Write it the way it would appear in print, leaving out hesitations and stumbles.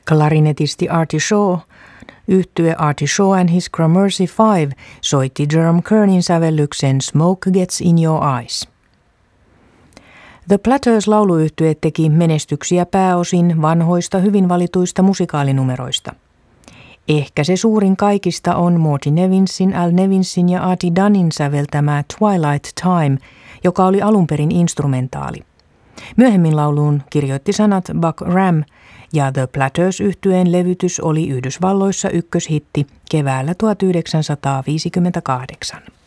Klarinetisti Artie Shaw, yhtye Artie Shaw and his Gramercy Five, soitti Jerome Kernin sävellyksen Smoke Gets in Your Eyes. The Platters-lauluyhtye teki menestyksiä pääosin vanhoista hyvin valituista musikaalinumeroista. Ehkä se suurin kaikista on Morty Nevinsin, Al Nevinsin ja Artie Dunnin säveltämä Twilight Time, joka oli alunperin instrumentaali. Myöhemmin lauluun kirjoitti sanat Buck Ram, ja The Platters-yhtyeen levytys oli Yhdysvalloissa ykköshitti keväällä 1958.